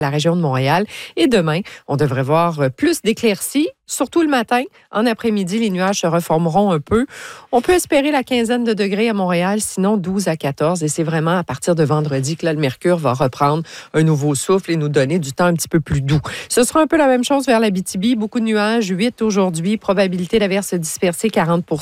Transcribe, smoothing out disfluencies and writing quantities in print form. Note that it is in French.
la région de Montréal. Et demain, on devrait voir plus d'éclaircies, surtout le matin. En après-midi, les nuages se reformeront un peu. On peut espérer la quinzaine de degrés à Montréal, sinon 12 à 14. Et c'est vraiment à partir de vendredi que là, le mercure va reprendre un nouveau souffle et nous donner du temps un petit peu plus doux. Ce sera un peu la même chose vers l'Abitibi. Beaucoup de nuages, 8 aujourd'hui. Probabilité d'averses dispersées, 40